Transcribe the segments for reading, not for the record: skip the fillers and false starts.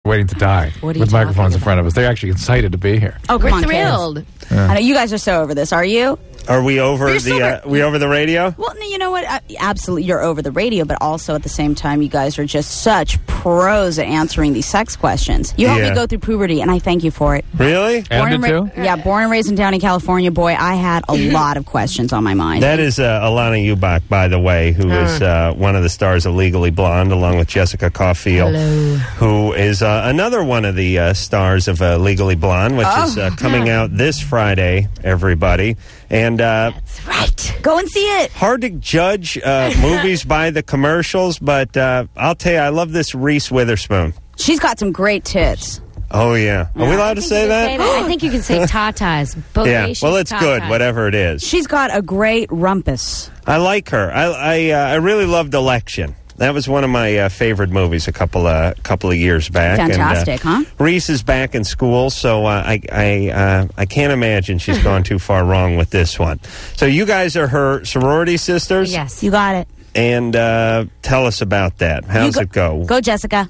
waiting to die with microphones in front of us. They're actually excited to be here. Oh, come on, We're thrilled. kids. I know you guys are so over this. Are you? Are we over we over the radio? Well, you know what? Absolutely, you're over the radio, but also at the same time, you guys are just such pros at answering these sex questions. You helped me go through puberty, and I thank you for it. Really? Adam did too? Yeah, born and raised in Downey, California. Boy, I had a lot of questions on my mind. That is Alana Ubach, by the way, who is one of the stars of Legally Blonde, along with Jessica Caulfield, who is another one of the stars of Legally Blonde, which is coming out this Friday, everybody. And That's right. Go and see it. Hard to judge movies by the commercials, but I'll tell you, I love this Reese Witherspoon. She's got some great tits. Oh, yeah. Are we allowed to say that? I think you can say tatas. Yeah, well, it's good, whatever it is. She's got a great rumpus. I like her. I really loved Election. That was one of my favorite movies a couple of years back. Fantastic, and, huh? Reese is back in school, so I can't imagine she's gone too far wrong with this one. So you guys are her sorority sisters? Yes. You got it. And tell us about that. How's it go? Go, Jessica.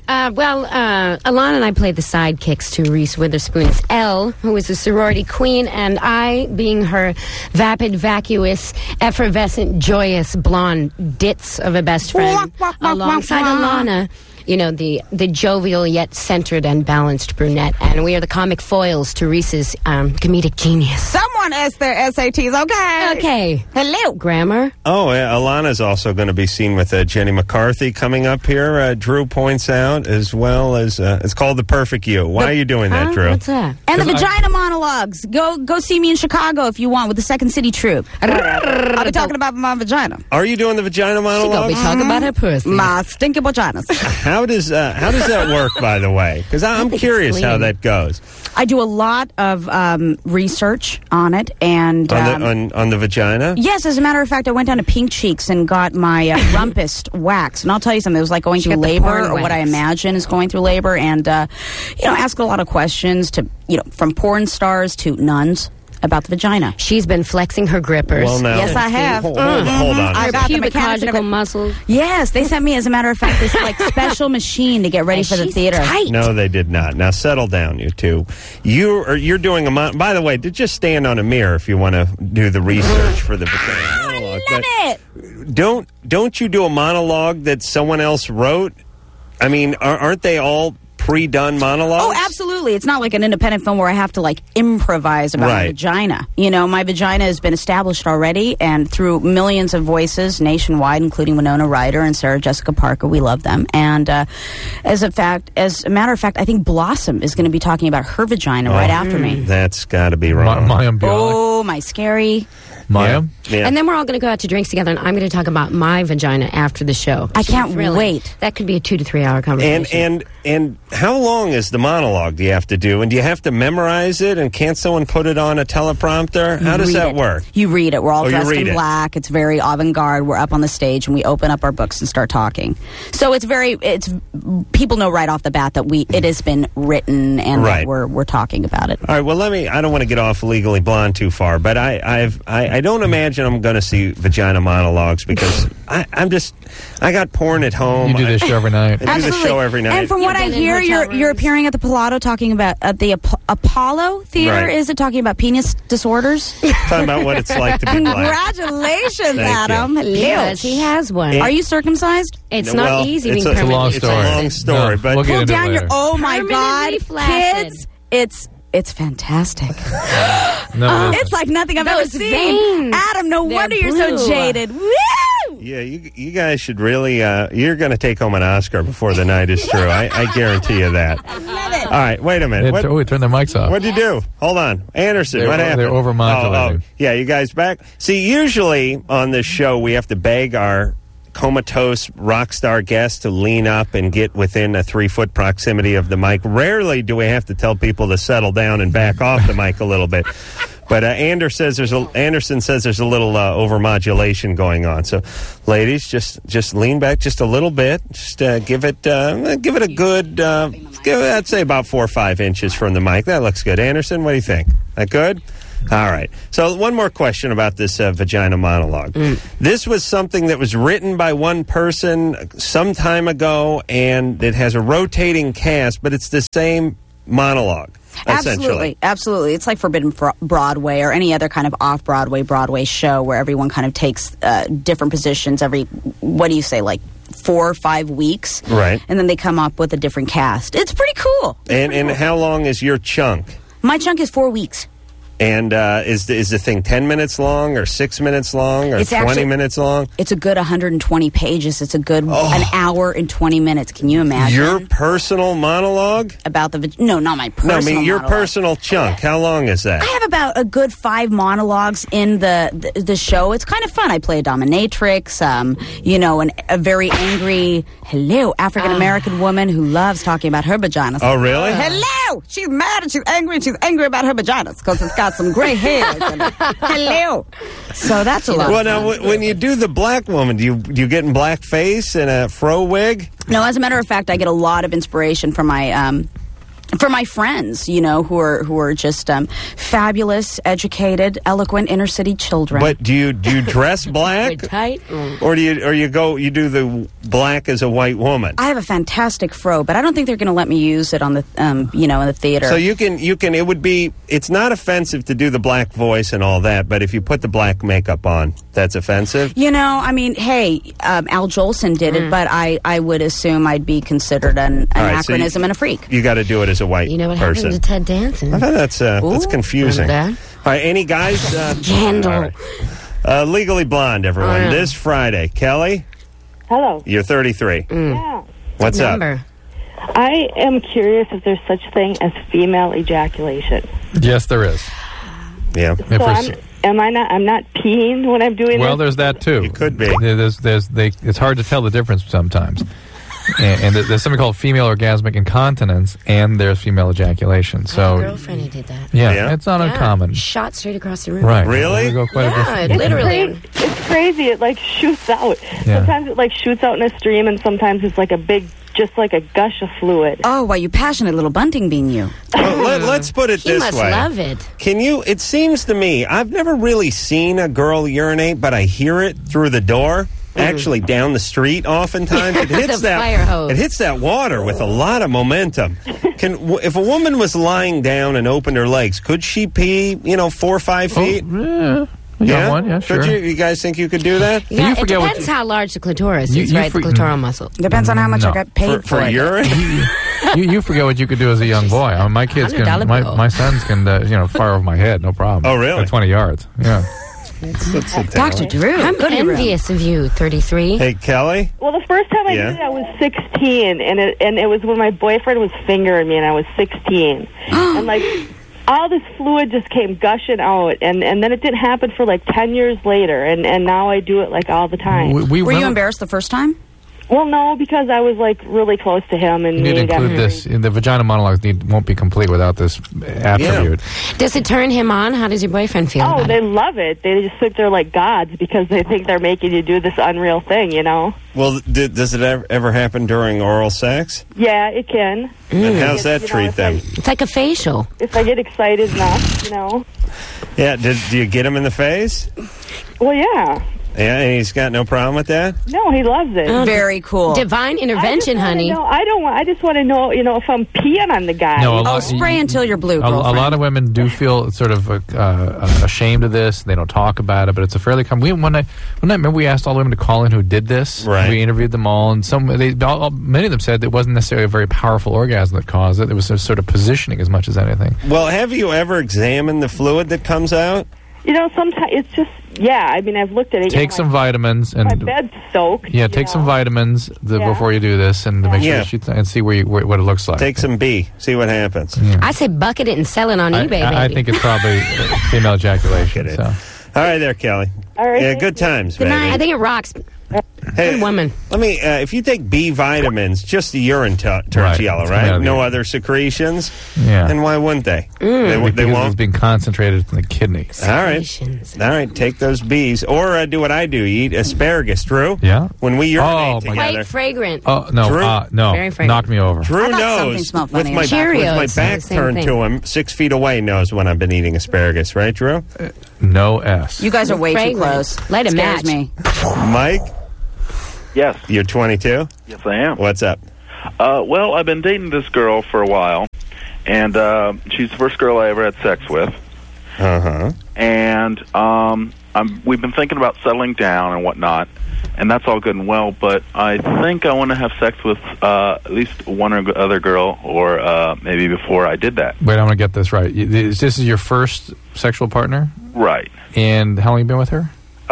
Alana and I played the sidekicks to Reese Witherspoon's Elle, who is a sorority queen, and I, being her vapid, vacuous, effervescent, joyous, blonde ditz of a best friend, alongside Alana, you know, the jovial yet centered and balanced brunette. And we are the comic foils to Reese's comedic genius. Someone asked their SATs, okay? Okay. Hello. Grammar. Oh, yeah, Alana's also going to be seen with Jenny McCarthy coming up here. Drew points out, as well as it's called The Perfect You. Why are you doing that, Drew? What's that? And the vagina monologues. Go see me in Chicago if you want with the Second City Troupe. I'll be talking about my vagina. Are you doing the vagina monologue? She's going to be talking about her pussy. My stinky vaginas. How does that work, by the way? Because I'm curious how that goes. I do a lot of research on it, and on the vagina. Yes, as a matter of fact, I went down to Pink Cheeks and got my rumpus waxed. And I'll tell you something; it was like going through labor, or what I imagine is going through labor, and ask a lot of questions to from porn stars to nuns about the vagina. She's been flexing her grippers. Well, now, yes, I have. Hold on. I got the mechanics pubic muscles. Yes, they sent me, as a matter of fact, this special machine to get ready for the theater. Tight. No, they did not. Now settle down, you two. You're doing a by the way, just stand on a mirror if you want to do the research for the vagina monologue. I love it. Don't you do a monologue that someone else wrote? I mean, aren't they all pre-done monologues? Oh, absolutely. It's not like an independent film where I have to improvise about my vagina. My vagina has been established already, and through millions of voices nationwide, including Winona Ryder and Sarah Jessica Parker. We love them. And as a matter of fact, I think Blossom is going to be talking about her vagina right after me. That's got to be wrong. Mayim Bialik. Oh, my scary. Mayim? Yeah. And then we're all going to go out to drinks together, and I'm going to talk about my vagina after the show. I can't wait. That could be a 2 to 3 hour conversation. And how long is the monologue do you have to do? And do you have to memorize it? And can't someone put it on a teleprompter? How does that work? You read it. We're all dressed in it. black. It's very avant-garde. We're up on the stage, and we open up our books and start talking. So it's people know right off the bat that it has been written and that we're talking about it. All right. Well, I don't want to get off Legally Blonde too far, but I don't imagine I'm going to see vagina monologues because I got porn at home. You do this show every night. I do this show every night. And from what I hear, you're appearing at the Pilato talking about the Apollo Theater. Right. Is it talking about penis disorders? Talking about what it's like to be black. Congratulations, Adam. Hello. Yes, he has one. Are you circumcised? It's not easy being it's a long It's story. a long story, but we'll get Pull into down it your. later. Oh my Permanently God, flaccid. kids! It's fantastic. No, It's like nothing I've ever Those seen. veins. Adam, no They're wonder you're so blue. jaded. Woo! yeah, you guys should really. You're going to take home an Oscar before the night is through. I guarantee you that. I love it. All right, wait a minute. we turned their mics off. What'd you do? Hold on. Anderson, what happened? They're overmodulating. Oh, yeah, you guys back? See, usually on this show, we have to beg our comatose rock star guests to lean up and get within a 3-foot proximity of the mic. Rarely do we have to tell people to settle down and back off the mic a little bit. But Anderson says there's a little overmodulation going on. So, ladies, just lean back just a little bit. Just give it a good, I'd say about 4 or 5 inches from the mic. That looks good. Anderson, what do you think? That good? All right. So one more question about this vagina monologue. This was something that was written by one person some time ago, and it has a rotating cast, but it's the same monologue. Absolutely. It's like Forbidden Broadway or any other kind of Broadway show where everyone kind of takes different positions every, what do you say, like 4 or 5 weeks? Right. And then they come up with a different cast. It's pretty cool. And how long is your chunk? My chunk is 4 weeks. And is the thing 10 minutes long or 6 minutes long or It's 20 actually- minutes long? It's a good 120 pages. It's a good an hour and 20 minutes. Can you imagine? Your personal monologue? About the no, not my personal. No, I mean your monologue. personal chunk. How long is that? I have about a good 5 monologues in the show. It's kind of fun. I play a dominatrix, a very angry, African American woman who loves talking about her vaginas. Oh, really? Hello! She's mad and she's angry about her vaginas because it's got some gray hairs in it. Hello! So that's a lot Well, of fun. now, when you do the black woman, do you get in blackface and a fro wig? No, as a matter of fact, I get a lot of inspiration from my friends, who are just fabulous, educated, eloquent inner city children. But do you dress black, Good tight. or do you do the black as a white woman? I have a fantastic fro, but I don't think they're going to let me use it on the in the theater. So you can it would be, it's not offensive to do the black voice and all that, but if you put the black makeup on, that's offensive. Hey, Al Jolson did it, but I would assume I'd be considered an All right, so anachronism and a freak. You got to do it as a white You know what person. happened to Ted Danson? I thought that's confusing. Remember All right, any guys? Scandal. all right. Legally Blonde, everyone. Oh, yeah. This Friday. Kelly, Hello. you're 33. Yeah. What's up? Number. I am curious if there's such thing as female ejaculation. Yes, there is. Yeah. If So we're- I'm not peeing when I'm doing well, this? there's that too. You could be. It's hard to tell the difference sometimes. And there's something called female orgasmic incontinence, and there's female ejaculation. I So, had a girlfriend who did that. yeah, it's not Yeah. uncommon. Shot straight across the room. Right. Really? We go quite a Yeah, bit. literally. It's crazy. It like shoots out. Yeah. Sometimes it like shoots out in a stream, and sometimes it's like a big, just like a gush of fluid. Oh, why you passionate little bunting bean you? Well, let's put it He this must way. love it. Can you? It seems to me, I've never really seen a girl urinate, but I hear it through the door. Actually, down the street, oftentimes it hits The fire hose. It hits that water with a lot of momentum. If a woman was lying down and opened her legs, could she pee? 4 or 5 feet? Yeah. You got one? Yeah, sure. Could you guys think you could do that? Yeah, you it forget what depends you- how large the clitoris You- is, you right? The for- clitoral muscle. Depends on how much I No. got paid For it. urine? you forget what you could do as a young boy. I mean, my kids can, $100 bill. my sons can, fire over my head, no problem. Oh, really? At 20 yards. Yeah. That's a Dr. talent. Drew. I'm go to your room. envious of you, 33. Hey, Kelly? Well, the first time I Yeah. did it, I was 16, and it was when my boyfriend was fingering me, and I was 16, and like all this fluid just came gushing out, and then it didn't happen for like 10 years later, and now I do it like all the time. Were you remember- embarrassed the first time? Well, no, because I was like really close to him, and You need to we got include married. this. The vagina monologues won't be complete without this attribute. Does it turn him on? How does your boyfriend feel Oh, about they it? love it. They just think they're like gods because they think they're making you do this unreal thing, Well, does it ever happen during oral sex? Yeah, it can. And how's that You know, treat if them? It's like a facial. If I get excited enough, Yeah, do you get him in the face? Well, yeah. Yeah, and he's got no problem with that? No, he loves it. Very cool. Divine intervention, honey. I just want to know, if I'm peeing on the guy. No, a Oh, lot- spray until you're blue, A girlfriend. lot of women do feel sort of ashamed of this. They don't talk about it, but it's a fairly common. One night, remember we asked all the women to call in who did this. Right. We interviewed them all, and many of them said it wasn't necessarily a very powerful orgasm that caused it. It was a sort of positioning as much as anything. Well, have you ever examined the fluid that comes out? Sometimes it's just, I've looked at it. Take some vitamins My and bed's soaked. yeah, take some vitamins before you do this, and to make sure Yeah. and see what it looks like. Take some B, see what happens. I say bucket it and sell it on eBay, I baby. think it's probably female ejaculation. Get it. So. All right there, Kelly. All right, Yeah, thank good you. times, Good baby. night. I think it rocks. All Good woman. Let me. If you take B vitamins, just the urine turns Right. yellow, It's right? coming out of No the- other secretions. Yeah. Then why wouldn't they? They Because it's won't. being concentrated in the kidneys. All right. Secretions. All right. Take those B's, or do what I do. Eat asparagus, Drew. Yeah? When we urinate Oh, my together. Quite fragrant. Oh, no. Drew? No. Very fragrant. Knocked me over. Drew I thought something knows smelled with funny my, in the back. with my Cheerios, back same turned thing. to him, 6 feet away, knows when I've been eating asparagus, right, Drew? No S. You guys are way too Fragrant. close. Light a Scares match. me. Mike, Yes, you're 22. yes, I am. What's up? Well, I've been dating this girl for a while, and she's the first girl I ever had sex with. Uh-huh. And we've been thinking about settling down and whatnot, and that's all good and well. But I think I want to have sex with at least one other girl, or maybe before I did that. Wait, I'm going to get this right. This is your first sexual partner? Right. And how long have you been with her?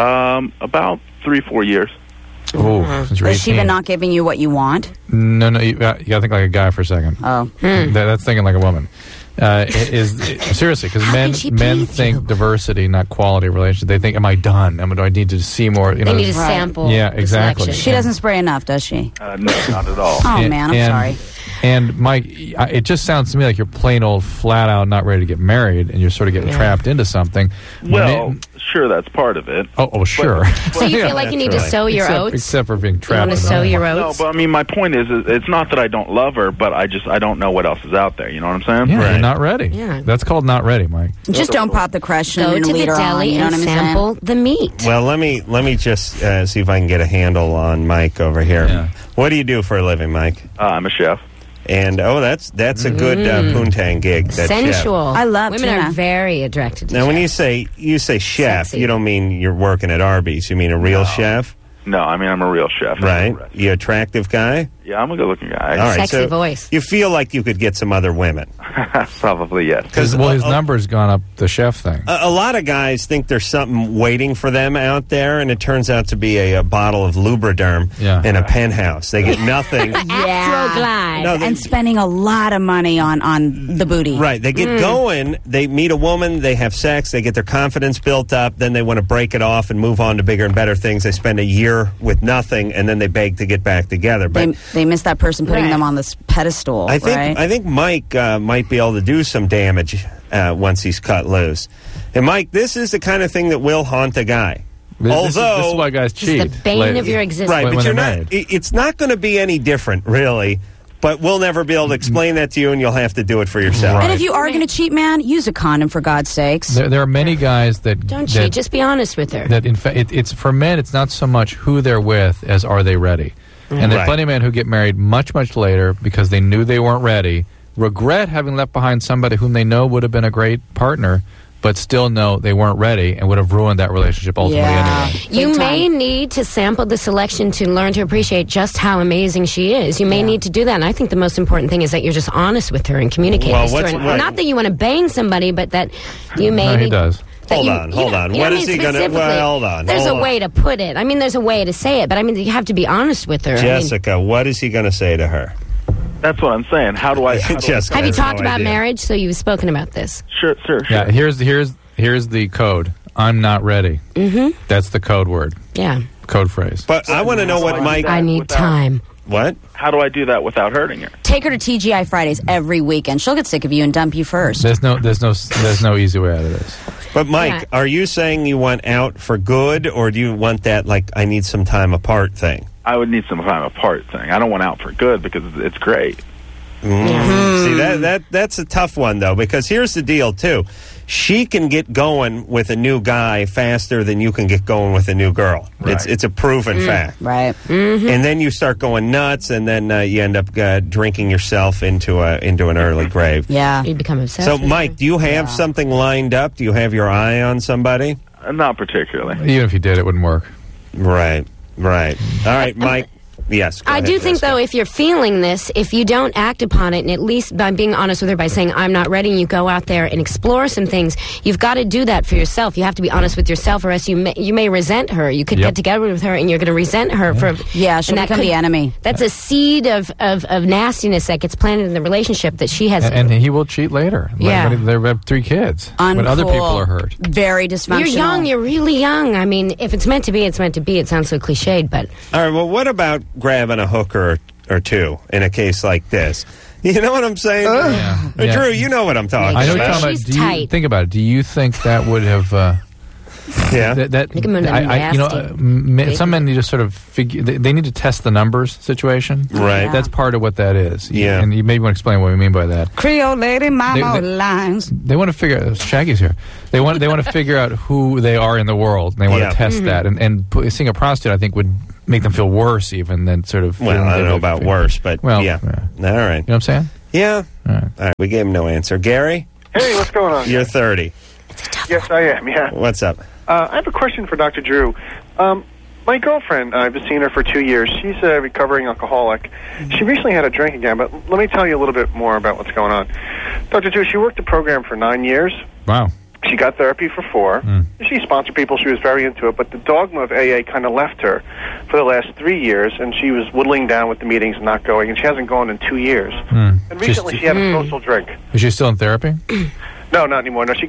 About 3-4 years. Oh, since you're Has she 18. been not giving you what you want? No, you got to think like a guy for a second. Oh. That's thinking like a woman. Seriously, because men can she men please think you? diversity, not quality of relationship. They think, am I done? Do I need to see more? You know, They need a Right. sample. Yeah, the exactly. selection. She doesn't spray enough, does she? No, not at all. Oh, And- man, I'm and- sorry. And Mike, it just sounds to me like you're plain old, flat out, not ready to get married, and you're sort of getting trapped into something. Well, Men- sure, that's part of it. oh, sure. So you feel like you need to sow your except, oats? except for being You trapped. want to in sow the- your No, oats? but I mean, my point is, it's not that I don't love her, but I don't know what else is out there. You know what I'm saying? Yeah, Right. you're not ready. Yeah. That's called not ready, Mike. Just don't pop the question Go and to the lead her on. deli You know and what I'm saying? sample the meat. Well, let me just see if I can get a handle on Mike over here. Yeah. What do you do for a living, Mike? I'm a chef. And that's a good poontang gig. That chef. Sensual. I love Women tuna. are very attracted to Now, when chefs. you say chef, Sexy. you don't mean you're working at Arby's. You mean a real chef, No, I mean, I'm a real chef. right? You attractive guy. Yeah, I'm a good-looking guy. All right, Sexy so voice. You feel like you could get some other women. Probably, yes. Because His number's gone up the chef thing. a lot of guys think there's something waiting for them out there, and it turns out to be a bottle of Lubriderm Yeah. in a penthouse. They get nothing. Astroglide. No, they- And spending a lot of money on the booty. Right. They get going, they meet a woman, they have sex, they get their confidence built up, then they want to break it off and move on to bigger and better things. They spend a year with nothing, and then they beg to get back together. But They miss that person putting Right. them on this pedestal, I think right? I think Mike might be able to do some damage once he's cut loose. And Mike, this is the kind of thing that will haunt a guy. This is why guys It's cheat. the bane of your existence. Right, when but you're they're not. married. It's not going to be any different, really. But we'll never be able to explain that to you, and you'll have to do it for yourself. And if you are going to cheat, man, use a condom for God's sakes. There are many guys that Don't that, cheat. Just be honest with her. that in fact it's for men. It's not so much who they're with as are they ready. And there are Right. plenty of men who get married much later because they knew they weren't ready, regret having left behind somebody whom they know would have been a great partner, but still know they weren't ready and would have ruined that relationship ultimately Yeah. anyway. You Big may time. need to sample the selection to learn to appreciate just how amazing she is. You may need to do that. And I think the most important thing is that you're just honest with her and communicate Well, this to what's- her. right. Not that you want to bang somebody, but that you may No, he need- does. that Hold you- on, you hold know- on. you What know is I he mean, gonna- well, specifically, hold on, There's hold a on. way to put it. I mean, there's a way to say it, but I mean, you have to be honest with her. I mean, Jessica, what is he going to say to her? That's what I'm saying. How do I... Jessica have you has talked no about idea. marriage? So you've spoken about this. Sure. Yeah, here's the code. I'm not ready. Mm-hmm. That's the code word, Yeah. code phrase. But I want to know what Mike. I need without- time. What? How do I do that without hurting her? Take her to TGI Fridays every weekend. She'll get sick of you and dump you first. There's no easy way out of this. But Mike, Yeah. are you saying you want out for good, or do you want that like I need some time apart thing? I would need some time apart thing. I don't want out for good because it's great. See that's a tough one though, because here's the deal too. She can get going with a new guy faster than you can get going with a new girl. Right. It's a proven fact. Right. And then you start going nuts, and then you end up drinking yourself into an early grave. Yeah. You become obsessed. So, with her. Mike, do you have something lined up? Do you have your eye on somebody? Not particularly. Even if you did, it wouldn't work. Right. All right, Mike. Yes. Go I ahead, do think, Jessica. though, if you're feeling this, if you don't act upon it, and at least by being honest with her, by saying, I'm not ready, and you go out there and explore some things, you've got to do that for yourself. You have to be honest with yourself, or else you may resent her. You could get together with her, and you're going to resent her for... Yeah, she'll become the enemy. That's a seed of nastiness that gets planted in the relationship that she has... And he will cheat later. Yeah. They have 3 kids. When other people are hurt. Very dysfunctional. You're young. You're really young. I mean, if it's meant to be, it's meant to be. It sounds so cliched, but... All right, well, what about grabbing a hooker or two in a case like this? You know what I'm saying? Yeah. Drew, you know what I'm talking I know about. what you're talking She's about. Do you tight. think about it? Do you think that would have... Yeah. Make him nasty. Some men need to sort of figure. They need to test the numbers situation. Right. Yeah. That's part of what that is. Yeah. And you maybe want to explain what we mean by that. Creole lady, mama They- lines. They want to figure out. Shaggy's here. They want to figure out who they are in the world. And they want Yeah. to test that. And seeing a prostitute, I think, would make them feel worse even than sort of. Well, I don't know about worse, but Well, yeah. yeah. All right. You know what I'm saying? Yeah. All right. All right. We gave him no answer. Gary, Hey, what's going on? you're 30. Yes, I am, yeah. What's up? I have a question for Dr. Drew. My girlfriend, I've been seeing her for 2 years. She's a recovering alcoholic. She recently had a drink again, but let me tell you a little bit more about what's going on. Dr. Drew, she worked the program for 9 years. Wow. She got therapy for 4. She sponsored people. She was very into it, but the dogma of AA kind of left her for the last 3 years, and she was whittling down with the meetings and not going, and she hasn't gone in 2 years. And recently she had a social drink. Is she still in therapy? No, not anymore. No,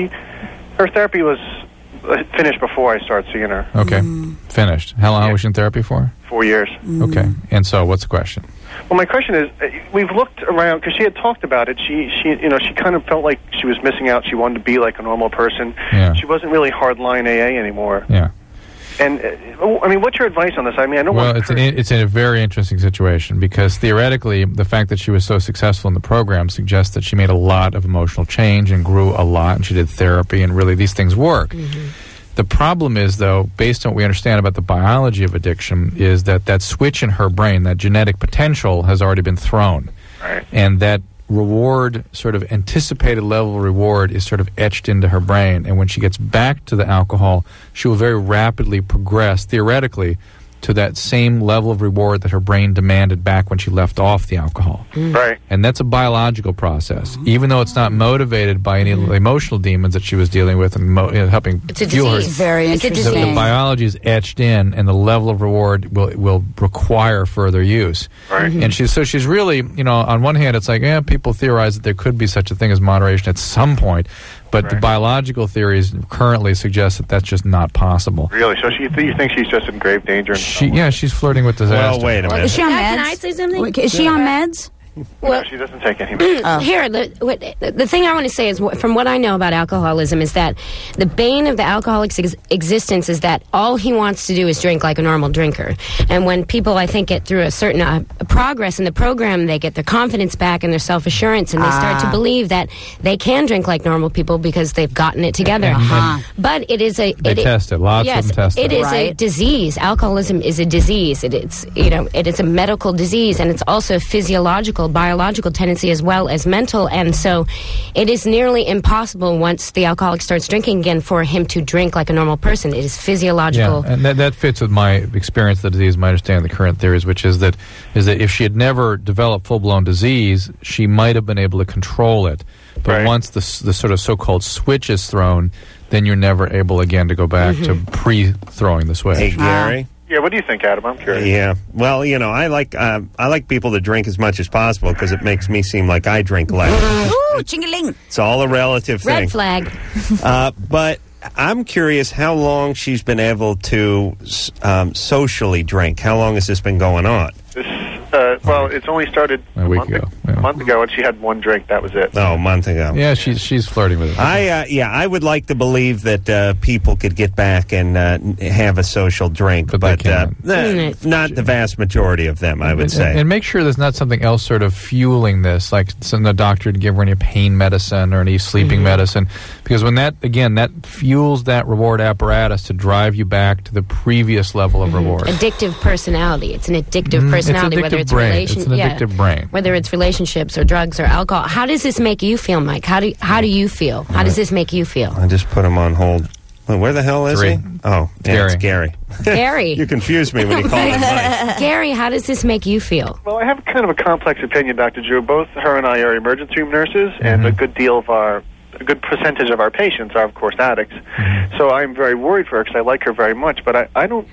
her therapy was finished before I started seeing her. Okay. Finished. How long was she in therapy for? 4 years. Okay. And so, what's the question? Well, my question is, we've looked around because she had talked about it. She kind of felt like she was missing out. She wanted to be like a normal person. Yeah. She wasn't really hardline AA anymore. Yeah. And I mean, what's your advice on this? I mean, I don't Well, want it's in a very interesting situation because theoretically, the fact that she was so successful in the program suggests that she made a lot of emotional change and grew a lot, and she did therapy, and really these things work. The problem is, though, based on what we understand about the biology of addiction, is that switch in her brain, that genetic potential, has already been thrown. Right. And that reward, sort of anticipated level of reward, is sort of etched into her brain. And when she gets back to the alcohol, she will very rapidly progress, theoretically, to that same level of reward that her brain demanded back when she left off the alcohol. Right. And that's a biological process. Even though it's not motivated by any emotional demons that she was dealing with and helping It's a fuel her. disease. Very It's a interesting. The disease. biology is etched in, and the level of reward will require further use. Right. And she's really, on one hand, it's like, people theorize that there could be such a thing as moderation at some point, but the biological theories currently suggest that that's just not possible. Really? So you think she's just in grave danger? She's flirting with disaster. Well, wait a minute. Is she on meds? Can I say something? Wait, is she on meds? No, she doesn't take any. Here, the thing I want to say is, from what I know about alcoholism, is that the bane of the alcoholic's existence is that all he wants to do is drink like a normal drinker. And when people, I think, get through a certain progress in the program, they get their confidence back and their self-assurance, and they start to believe that they can drink like normal people because they've gotten it together. But it is a... They test it. Lots of them test it it. is a disease. Alcoholism is a disease. It is a medical disease, and it's also a physiological, biological tendency as well as mental, and so it is nearly impossible once the alcoholic starts drinking again for him to drink like a normal person. It is physiological. Yeah, and that fits with my experience of the disease, my understanding of the current theories, which is that if she had never developed full-blown disease, she might have been able to control it. But once the sort of so-called switch is thrown, then you're never able again to go back to pre-throwing the switch. Hey, Gary. Yeah, what do you think, Adam? I'm curious. Yeah. Well, I like people to drink as much as possible because it makes me seem like I drink less. Ooh, chingaling. It's all a relative thing. Red flag. But I'm curious how long she's been able to socially drink. How long has this been going on? Well, it's only started A week ago. Yeah. A month ago, and she had one drink. That was it. Oh, a month ago. Yeah, she's flirting with it. I would like to believe that people could get back and have a social drink, But they can't. Not the vast majority of them, I would say. And make sure there's not something else sort of fueling this, like the doctor to give her any pain medicine or any sleeping medicine, because when that fuels that reward apparatus to drive you back to the previous level of reward. Addictive personality. It's an addictive personality, It's whether it's brain. It's an addictive brain. Whether it's relationships or drugs or alcohol. How does this make you feel, Mike? How do you feel? How does this make you feel? I just put him on hold. Well, where the hell is 3. he? Oh, yeah, it's Gary. Gary. You confused me when you called him Mike. Gary, how does this make you feel? Well, I have kind of a complex opinion, Dr. Drew. Both her and I are emergency room nurses, and a good percentage of our patients are, of course, addicts. So I'm very worried for her because I like her very much. But I don't,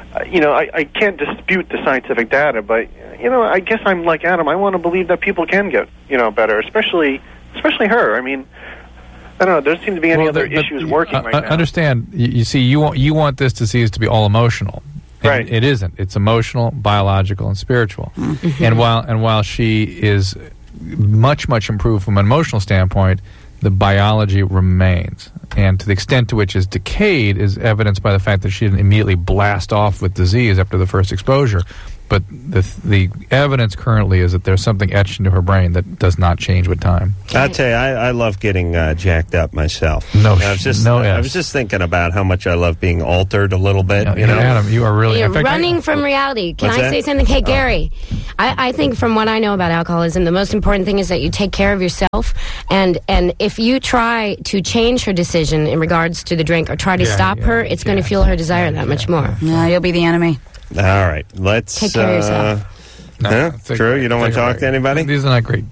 I can't dispute the scientific data. But I guess I'm like Adam. I want to believe that people can get better, especially her. I mean, I don't know. There doesn't seem to be any other issues working right now. Understand? You see, you want this disease to be all emotional. Right. It isn't. It's emotional, biological, and spiritual. And while she is much improved from an emotional standpoint, the biology remains. And to the extent to which it's decayed is evidenced by the fact that she didn't immediately blast off with disease after the first exposure. But the evidence currently is that there's something etched into her brain that does not change with time. I'll tell you, I love getting jacked up myself. I was just thinking about how much I love being altered a little bit. Adam, you are really... You're running from reality. Can What's I say that? something? Hey, Gary, I think from what I know about alcoholism, the most important thing is that you take care of yourself. And if you try to change her decision in regards to the drink or try to stop her, it's going to fuel her desire that much more. No, you'll be the enemy. All right, let's... Take care of yourself. Drew, you don't want to talk to anybody? These are not great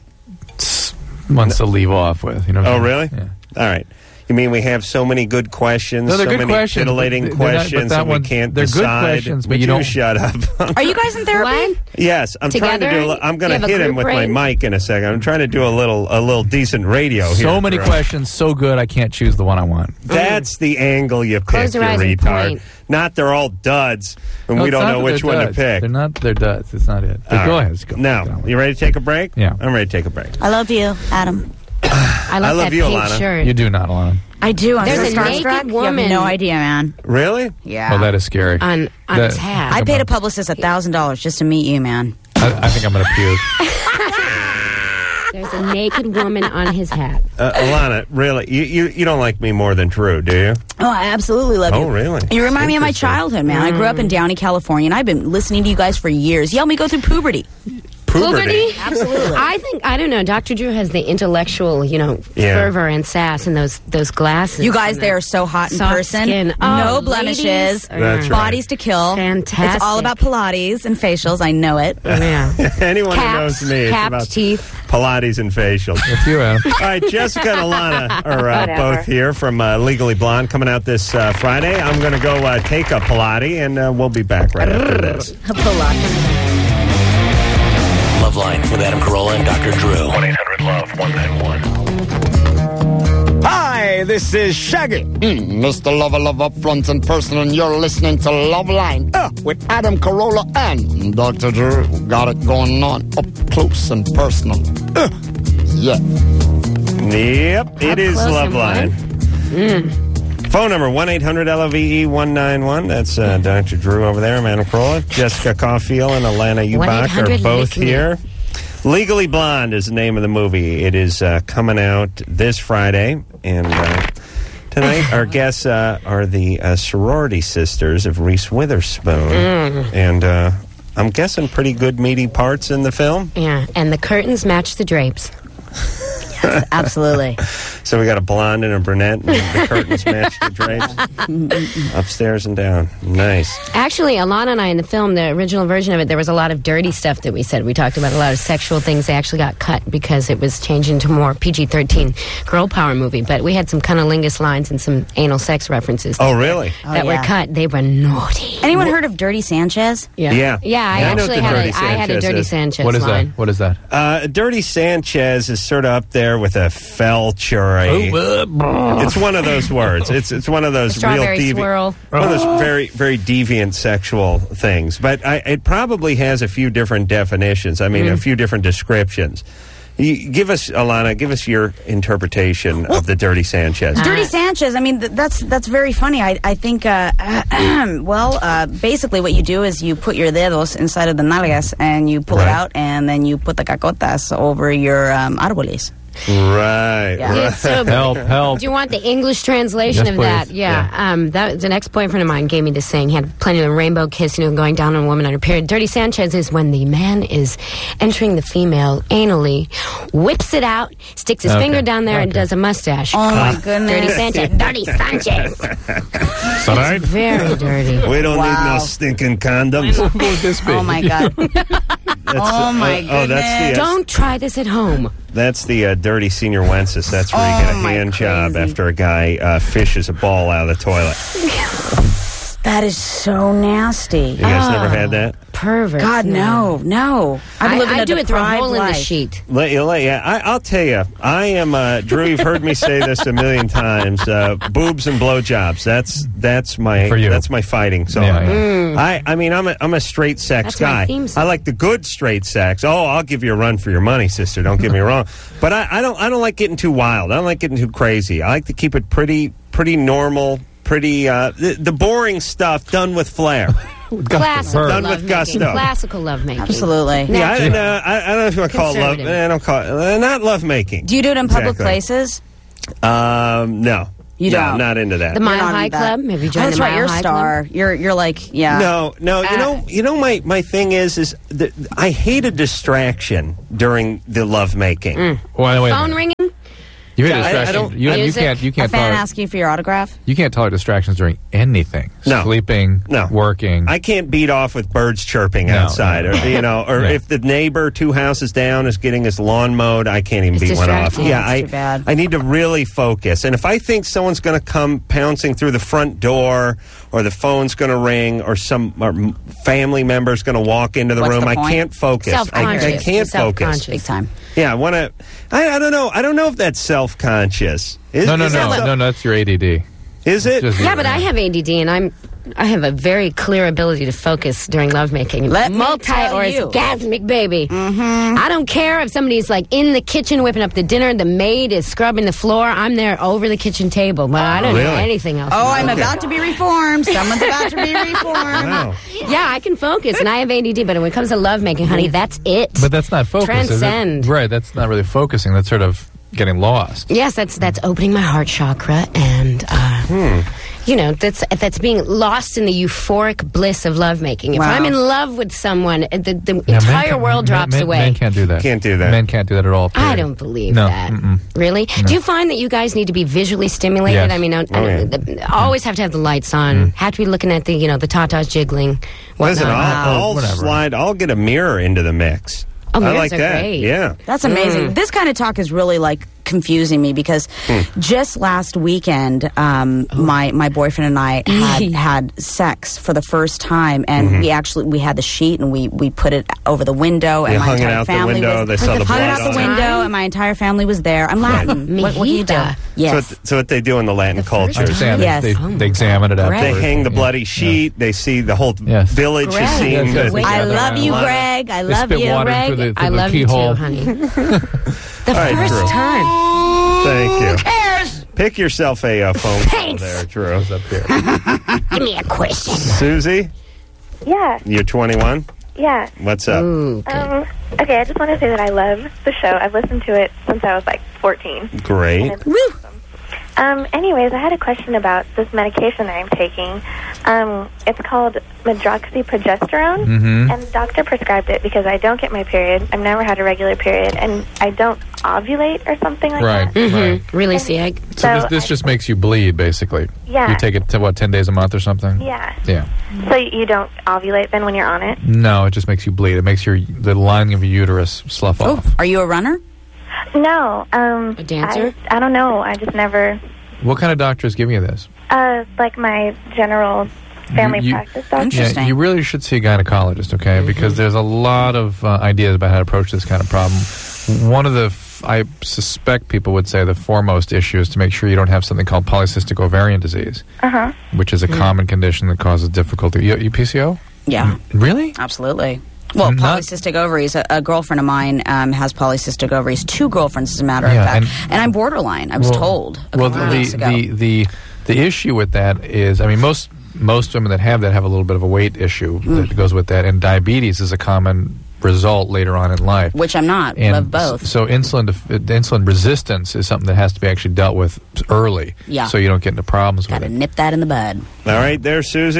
ones to leave off with. Really? Yeah. All right. You mean we have so many good questions, No, they're so good many questions, titillating but they're not- questions, but that and we one- can't they're good decide? questions, but Would you don't- shut up? Are you guys in therapy? What? Yes, I'm trying to Together? do. I'm going You to have a hit him group with my rate? mic in a second. I'm trying to do a little decent radio here. So many Drew. questions, so good, I can't choose the one I want. That's the angle you Close pick, your you eyes and retard. point. Not they're all duds, and No, we it's don't not know that which they're one duds. to pick. They're not. They're duds. It's not it. But All go right. ahead. Let's go. Now, you ready to take a break? Yeah. I'm ready to take a break. I love you, Adam. I I love that you, pink Alana. shirt. You do not, Alana. I do. I'm There's so a starstruck. naked You woman. have no idea, man. Really? Yeah. Oh, that is scary. on his hat. I paid a publicist $1,000 just to meet you, man. I think I'm going to puke. There's a naked woman on his hat. Alana, really, you don't like me more than Drew, do you? Oh, I absolutely love you. Oh, really? You remind me of my Interesting. childhood, man. I grew up in Downey, California, and I've been listening to you guys for years. You helped me go through puberty. Puberty. Absolutely. I don't know. Dr. Drew has the intellectual, Yeah. fervor and sass and those glasses. You guys, and they are so hot in soft person. skin. No Oh, blemishes. ladies. That's right. Bodies to kill. Fantastic. It's all about Pilates and facials. I know it. Yeah. Anyone who Caps, knows me, it's capped about teeth. Pilates and facials. It's you, Adam. All right, Jessica and Alana are both here from Legally Blonde, coming out this Friday. I'm going to go take a Pilates, and we'll be back right after this. Pilates. Loveline with Adam Carolla and Dr. Drew. 1-800-LOVE-191. Hi, this is Shaggy, Mr. Lover up front and personal, and you're listening to Loveline with Adam Carolla and Dr. Drew. Got it going on up close and personal. Yeah. Yep, it is close and Loveline. Phone number 1-800-LOVE-191. That's Dr. Drew over there. I'm Adam Carolla. Jessica Caulfield and Alana Ubach are 1-800 both Lick Me. here. Legally Blonde is the name of the movie. It is coming out this Friday. And tonight our guests are the sorority sisters of Reese Witherspoon. And I'm guessing pretty good meaty parts in the film. Yeah, and the curtains match the drapes. Absolutely. So we got a blonde and a brunette, and the curtains match the drapes. Upstairs and down. Nice. Actually, Alana and I in the film, the original version of it, there was a lot of dirty stuff that we said. We talked about a lot of sexual things. They actually got cut because it was changed into more PG-13 girl power movie. But we had some cunnilingus lines and some anal sex references. Oh, really? That were yeah. cut. They were naughty. Anyone heard of Dirty Sanchez? Yeah. Yeah. I I know actually what the had Dirty I had a Sanchez Dirty is. Sanchez What is line. that? What is that? Dirty Sanchez is sort of up there with a felch or a... It's one of those words. It's one of those real Strawberry deviant... swirl. One of those very, very deviant sexual things. But it probably has a few different definitions. I mean, a few different descriptions. Give us, Alana, give us your interpretation of the Dirty Sanchez. Dirty Sanchez. I mean, that's very funny. I think. Basically, what you do is you put your dedos inside of the nalgas and you pull it Right. out, and then you put the cacotas over your árboles. Right. Yeah. Yeah, so- Help. Do you want the English translation Yes, of that? please. Yeah. That an ex-boyfriend of mine gave me this saying. He had plenty of rainbow kiss, going down on a woman on her period. Dirty Sanchez is when the man is entering the female anally whips it out, sticks his finger down there, and does a mustache. Oh, my goodness. Dirty Sanchez. Dirty Sanchez. So right? Very dirty. We don't need Wow. no stinking condoms. What would this be? Oh, my God. Oh, my goodness. That's the Don't try this at home. that's the dirty senior Wences. That's where you get a my hand job crazy. after a guy fishes a ball out of the toilet. That is so nasty. You guys never had that? Pervert. God, no. I'm living I a do it through a deprived hole in the life. sheet. I'll tell you, I am Drew. You've heard me say this a million times. Boobs and blowjobs. That's my For you. that's my fighting song. Yeah. I mean, I'm a straight sex That's my guy. theme song. I like the good straight sex. Oh, I'll give you a run for your money, sister. Don't get me wrong. But I don't like getting too wild. I don't like getting too crazy. I like to keep it pretty normal. Pretty the boring stuff done with flair. Classical Done with lovemaking. gusto. Classical lovemaking. Absolutely. Yeah, I don't know if you want to call it love. Conservative. I don't call it not love making. Do you do it in public Exactly. places? No. You No, don't? not into that. The Mile You're not High into that. Club? Have you Oh, joined that's the right. Mile You're a High star. Club? You're like, yeah. No. You know, my thing is that I hate a distraction during the love making. Well, wait a Phone minute. ringing? You hate I distractions. don't- You Music. can't A fan tolerate, asking for your autograph? you can't tolerate distractions during anything. No. Sleeping, No. working. I can't beat off with birds chirping No, outside, no. or Yeah. if the neighbor 2 houses down is getting his lawn mowed, I can't even It's beat one off. distracting. Yeah, That's too bad. I need to really focus. And if I think someone's going to come pouncing through the front door, or the phone's going to ring, or some family member's going to walk into the What's room, the I point? can't focus. I Self-conscious. can't focus. Self-conscious. Big time. Yeah, I don't know. I don't know if that's self-conscious. No, Is that that's your ADD. Is it? Just- Yeah, but I have ADD, and I have a very clear ability to focus during lovemaking. Let me tell you. Multi-orgasmic, baby. I don't care if somebody's like in the kitchen whipping up the dinner, the maid is scrubbing the floor. I'm there over the kitchen table, but I don't know Really? anything else. Oh, about I'm it. about to be reformed. Someone's about to be reformed. Wow. Yeah, I can focus, and I have ADD, but when it comes to lovemaking, honey, that's it. But that's not focus. is it? Transcend. Right, that's not really focusing. That's sort of getting lost. Yes, that's opening my heart chakra, and you know, that's being lost in the euphoric bliss of lovemaking. If Wow. I'm in love with someone, the Yeah, men entire can't- world drops men, away. Men can't do that. Can't do that. Men can't do that at all. I period. don't believe No, that. mm-mm. Really? Do you find that you guys need to be visually stimulated? Yes. I mean, yeah. always have to have the lights on. Have to be looking at the tatas jiggling. Listen, whatnot. I'll whatever. I'll get a mirror into the mix. Oh, I mirrors like are that. great. Yeah. That's amazing. This kind of talk is really like confusing me because just last weekend, my boyfriend and I had sex for the first time, and we had the sheet and we put it over the window, and You my hung it entire out the family window, was they saw the hung it blood out the on it. window, and my entire family was there. I'm Latin. What do you do? Mijita. Yes. So what they do in the Latin culture. I understand. Yes. They, Oh my they examine it God. afterwards. They hang the Yeah. bloody sheet. They see the whole Yes. village is Greg. seeing Yes, yes, the. yes. I together love you, and Greg. I They love spit you, water Greg. through the, I through the love you keyhole. too, honey. The right, first Drew. time. Thank you. Pick yourself a phone call Thanks. there, Drew. Up here. Give me a question. Susie, Yeah, you're 21. yeah. What's up? Ooh, good. Okay, I just want to say that I love the show. I've listened to it since I was like 14. Great. And it's awesome. Anyways, I had a question about this medication that I'm taking. It's called medroxyprogesterone, and the doctor prescribed it because I don't get my period. I've never had a regular period, and I don't ovulate or something like Right. that. Right. Release the egg. So this just makes you bleed, basically. Yeah. You take it to 10 days a month or something? Yeah. Yeah. So you don't ovulate then when you're on it? No, it just makes you bleed. It makes the lining of your uterus slough Oh, off. are you a runner? No. A dancer? I don't know. I just never. What kind of doctor is giving you this? Like my general family You- practice doctor. Interesting. Yeah, you really should see a gynecologist, okay? Because there's a lot of ideas about how to approach this kind of problem. One of the, I suspect people would say the foremost issue is to make sure you don't have something called polycystic ovarian disease, which is a common condition that causes difficulty. You PCO? Yeah, Really? absolutely. Well, Not- polycystic ovaries. A girlfriend of mine has polycystic ovaries. 2 girlfriends, as a matter of Yeah, fact. and- And I'm borderline. I was told a Well, couple of weeks ago. the issue with that is, I mean, most women that have a little bit of a weight issue that goes with that, and diabetes is a common result later on in life. Which I'm not. I love both. So insulin resistance is something that has to be actually dealt with early. Yeah. So you don't get into problems Got to with it. nip that in the bud. All right, there, Susie.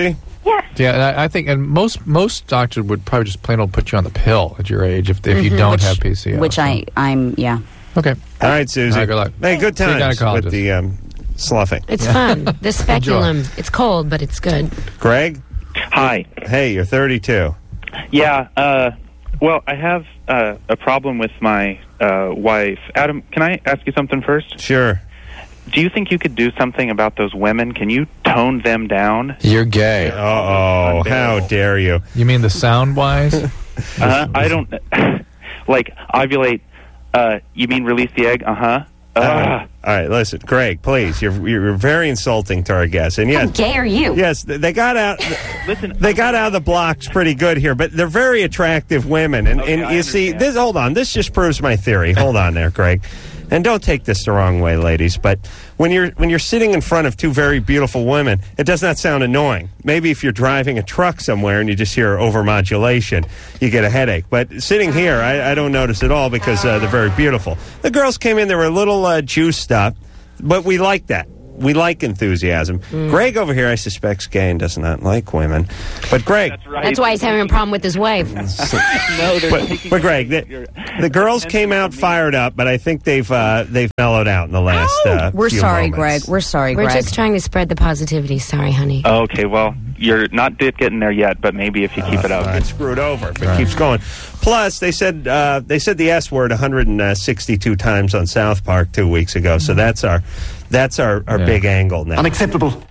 Yeah. Yeah, and I think, and most doctors would probably just plain old put you on the pill at your age if you don't have PCO. Which I'm Okay. All right, Susie. All right, good luck. Hey, good See you, times gynecologist. with the sloughing. It's fun. The speculum. It's cold, but it's good. Greg? Hi. Hey, you're 32. Yeah, well, I have a problem with my wife. Adam, can I ask you something first? Sure. Do you think you could do something about those women? Can you tone them down? You're gay. Uh-oh, how dare you. You mean the sound-wise? I don't... like, ovulate, you mean release the egg? All right, listen, Greg, please. You're very insulting to our guests. And yes, How gay are you? Yes, they got out. Listen, they got out of the blocks pretty good here, but they're very attractive women. And you see, this. Hold on, this just proves my theory. Hold on, there, Greg. And don't take this the wrong way, ladies, but when you're sitting in front of two very beautiful women, it does not sound annoying. Maybe if you're driving a truck somewhere and you just hear overmodulation, you get a headache. But sitting here, I don't notice at all because they're very beautiful. The girls came in, they were a little juiced up, but we like that. We like enthusiasm. Greg over here, I suspect, is gay and does not like women. But Greg... That's right. That's why he's having a problem with his wife. But Greg, the girls came out fired up, but I think they've mellowed out in the last We're few sorry, moments. Greg. We're sorry, We're Greg. just trying to spread the positivity. Sorry, honey. Okay, well, you're not getting there yet, but maybe if you keep it up. It's screwed over if it keeps going. Plus, they said the S word 162 times on South Park 2 weeks ago, so that's our big angle now. Unacceptable.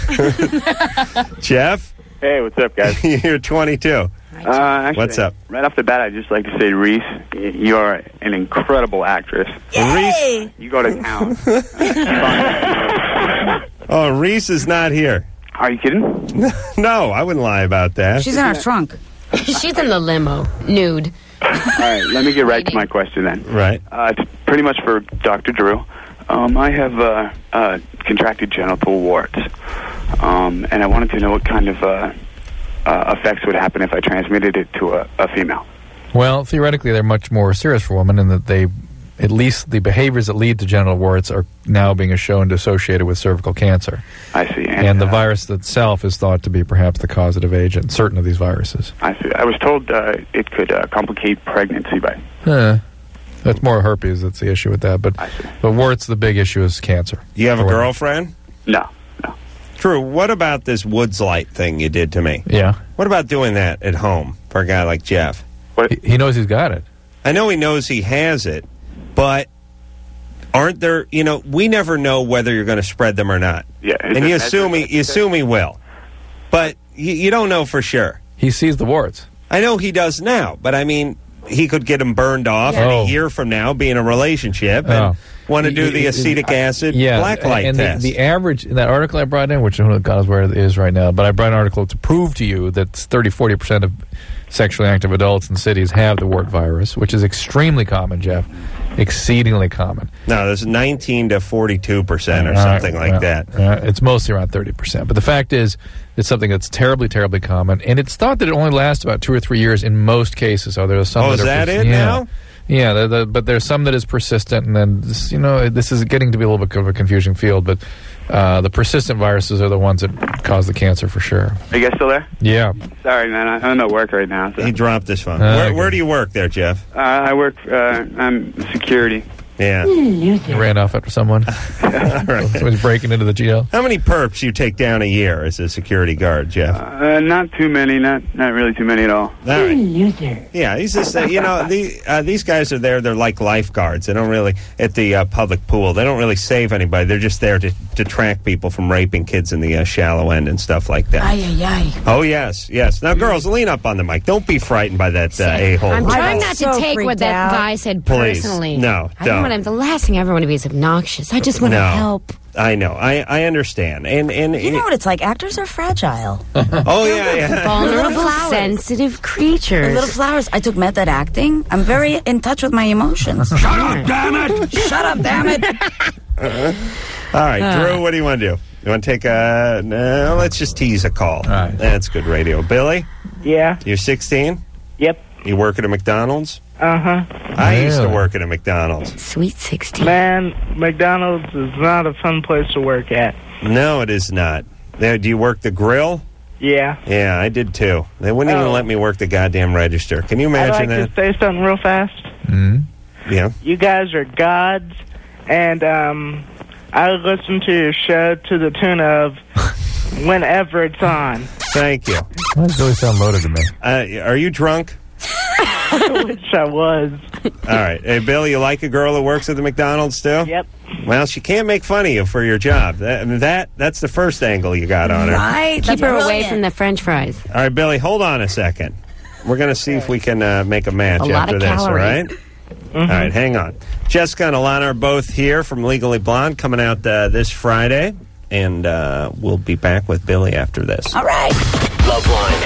Jeff? Hey, what's up, guys? You're 22. Actually, What's up? Right off the bat, I'd just like to say, Reese, you are an incredible actress. Reese? You go to town. Oh, Reese is not here. Are you kidding? No, I wouldn't lie about that. She's in our trunk. She's in the limo, nude. All right, let me get right to my question then. Right. It's pretty much for Dr. Drew. I have contracted genital warts, and I wanted to know what kind of effects would happen if I transmitted it to a female. Well, theoretically, they're much more serious for women in that they, at least the behaviors that lead to genital warts are now being shown to associated with cervical cancer. I see. And the virus itself is thought to be perhaps the causative agent, certain of these viruses. I see. I was told it could complicate pregnancy by... That's more herpes that's the issue with that. But warts, the big issue is cancer. You have a girlfriend? No. Drew, what about this Woods Light thing you did to me? Yeah. What about doing that at home for a guy like Jeff? He knows he's got it. I know he knows he has it, but aren't there, we never know whether you're going to spread them or not. Yeah. And you assume he will. But you don't know for sure. He sees the warts. I know he does now, but I mean, he could get them burned off in a year from now, be in a relationship, and want to do the acetic acid blacklight and test. The average, in that article I brought in, which God knows where it is right now, but I brought an article to prove to you that 40% of sexually active adults in cities have the wart virus, which is extremely common, Jeff. Exceedingly common. No, there's 19 to 42% or something like that. It's mostly around 30%. But the fact is, it's something that's terribly, terribly common. And it's thought that it only lasts about 2 or 3 years in most cases. So there's some is that it now? Yeah, but there's some that is persistent, and then this is getting to be a little bit of a confusing field. But the persistent viruses are the ones that cause the cancer for sure. Are you guys still there? Yeah. Sorry, man. I'm at work right now. So. He dropped his phone. Where do you work there, Jeff? I work. I'm security. Yeah. You ran off after someone. Someone's breaking into the jail. How many perps you take down a year as a security guard, Jeff? Not too many. Not really too many at all. Loser. Yeah, he's just these guys are there. They're like lifeguards. They don't really at the public pool. They don't really save anybody. They're just there to track people from raping kids in the shallow end and stuff like that. Oh yes. Now, girls, lean up on the mic. Don't be frightened by that a-hole. I'm trying not to take what that guy said personally. Please. No, don't. The last thing I ever want to be is obnoxious. I just want to help. I know. I understand. And you know what it's like. Actors are fragile. Oh yeah. Vulnerable, sensitive creatures. Little flowers. I took method acting. I'm very in touch with my emotions. Shut up, damn it! Shut up, damn it! All right, Drew. What do you want to do? You want to take a? No, let's just tease a call. All right. That's good radio. Billy. Yeah. You're 16. Yep. You work at a McDonald's? Uh-huh. I used to work at a McDonald's. Sweet 16. Man, McDonald's is not a fun place to work at. No, it is not. Do you work the grill? Yeah. Yeah, I did too. They wouldn't even let me work the goddamn register. Can you imagine I'd like that? to say something real fast. Yeah. You guys are gods, and I listen to your show to the tune of whenever it's on. Thank you. Why does Billy sound loaded to me? Are you drunk? I wish I was. All right. Hey, Bill, you like a girl that works at the McDonald's still? Yep. Well, she can't make fun of you for your job. That's the first angle you got on her. Right? Keep her away from the French fries. All right, Billy, hold on a second. We're going to see if we can make a match A lot after of this, all calories. right? All right, hang on. Jessica and Alana are both here from Legally Blonde, coming out this Friday, and we'll be back with Billy after this. All right. Loveline.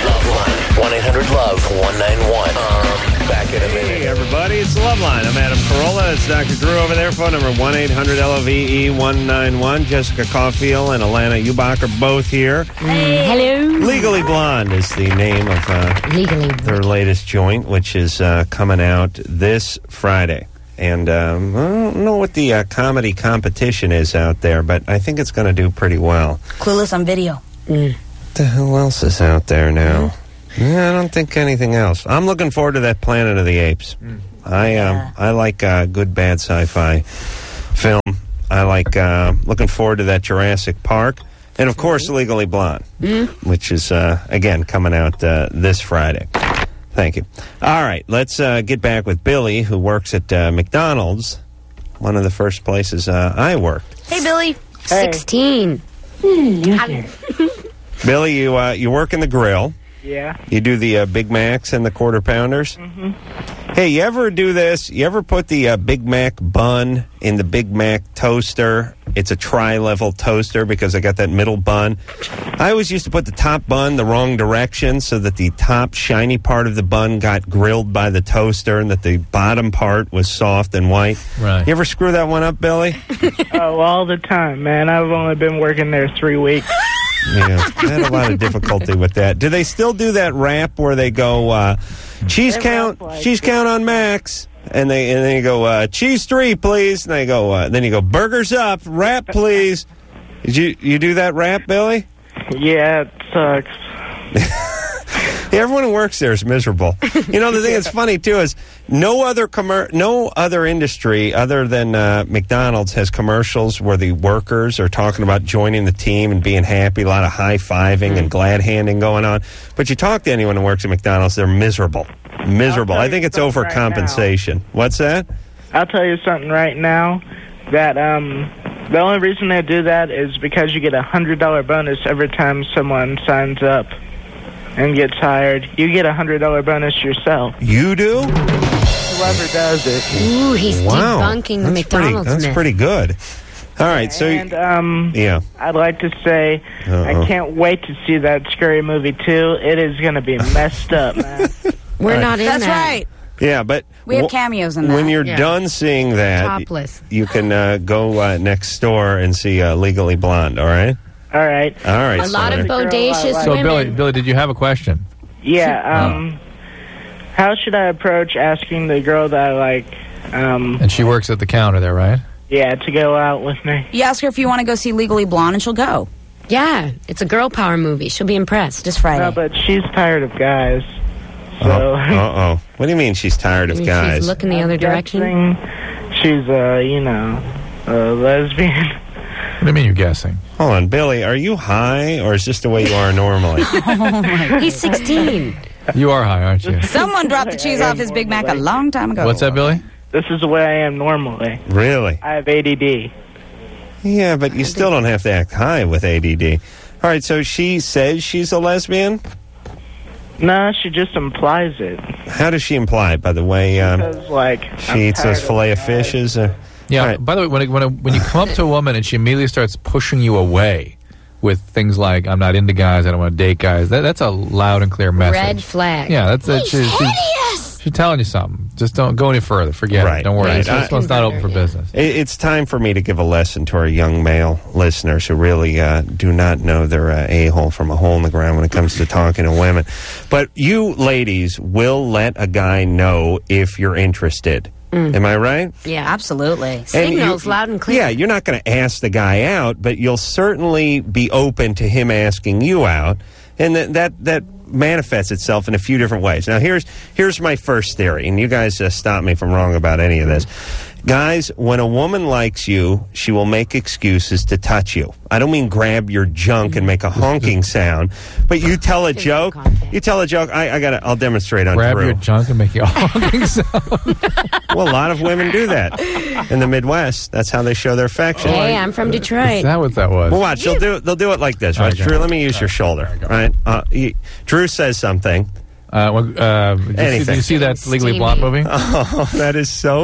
1-800-LOVE-191. Back in a minute. Hey, everybody, it's the Love Line. I'm Adam Carolla. It's Dr. Drew over there. Phone number 1-800-LOVE-191. Jessica Caulfield and Alana Ubach are both here. Hello. Legally Blonde is the name of their latest joint, which is coming out this Friday. And I don't know what the comedy competition is out there, but I think it's going to do pretty well. Clueless on video. What the hell else is out there now? Yeah, I don't think anything else. I'm looking forward to that Planet of the Apes. I like good, bad sci-fi film. I like looking forward to that Jurassic Park. And, of course, Legally Blonde, which is, again, coming out this Friday. Thank you. All right, let's get back with Billy, who works at McDonald's, one of the first places I worked. Hey, Billy. 16. Billy, you work in the grill. Yeah. You do the Big Macs and the Quarter Pounders? Hey, you ever do this? You ever put the Big Mac bun in the Big Mac toaster? It's a tri-level toaster because I got that middle bun. I always used to put the top bun the wrong direction so that the top shiny part of the bun got grilled by the toaster and that the bottom part was soft and white. Right. You ever screw that one up, Billy? Oh, all the time, man. I've only been working there 3 weeks. Yeah, I had a lot of difficulty with that. Do they still do that rap where they go, cheese count on Max, and then you go, cheese 3, please, and they go, then you go, burgers up, wrap, please. Did you do that rap, Billy? Yeah, it sucks. Yeah, everyone who works there is miserable. You know, the thing that's funny, too, is no other industry other than McDonald's has commercials where the workers are talking about joining the team and being happy, a lot of high-fiving and glad-handing going on. But you talk to anyone who works at McDonald's, they're miserable. Miserable. I think it's overcompensation. Right. What's that? I'll tell you something right now, that the only reason they do that is because you get a $100 bonus every time someone signs up and gets hired. You get a $100 bonus yourself. You do? Whoever does it. Ooh, he's debunking the McDonald's myth. That's pretty good. All right, so... And, yeah. I'd like to say, I can't wait to see that Scary Movie 2. It is going to be messed up, man. We're not in That's that. right. Yeah, but... We have cameos in that. When you're done seeing that, Topless. you can go next door and see Legally Blonde, all right? All right. All right. A lot of bodacious So, women. Billy, did you have a question? Yeah, how should I approach asking the girl that I like, And she works at the counter there, right? yeah, to go out with me? You ask her if you want to go see Legally Blonde, and she'll go. Yeah, it's a girl power movie. She'll be impressed. This Friday. No, but she's tired of guys. So Uh-oh. What do you mean she's tired of guys? She's looking the other direction. She's, a lesbian. What do you mean you're guessing? Hold on, Billy, are you high, or is this the way you are normally? He's 16. You are high, aren't you? Someone dropped the cheese off his Big Mac a long time ago. What's that, Billy? This is the way I am normally. Really? I have ADD. Yeah, but you still don't have to act high with ADD. All right, so she says she's a lesbian? No, she just implies it. How does she imply it, by the way? Because, like, she eats those filet of fishes? Yeah, right. By the way, when you come up to a woman and she immediately starts pushing you away with things like, I'm not into guys, I don't want to date guys, that's a loud and clear message. Red flag. Yeah, she's telling you something. Just don't go any further. Forget it. Don't worry. Right. This one's not open for business. It's time for me to give a lesson to our young male listeners who really do not know their a-hole from a hole in the ground when it comes to talking to women. But you ladies will let a guy know if you're interested. Am I right? Yeah, absolutely. Signals loud and clear. Yeah, you're not going to ask the guy out, but you'll certainly be open to him asking you out. And that manifests itself in a few different ways. Now, here's my first theory, and you guys stop me if I'm wrong about any of this. Guys, when a woman likes you, she will make excuses to touch you. I don't mean grab your junk and make a honking sound, but you tell a joke. You tell a joke. I'll demonstrate on grab Drew. Your junk and make a honking sound. Well, a lot of women do that in the Midwest. That's how they show their affection. Hey, I'm from Detroit. Is that what that was? Well, watch. They'll do it like this, right? Okay. Drew, let me use your shoulder, right? Drew says something. Did you see that Legally Blonde movie? Oh, you're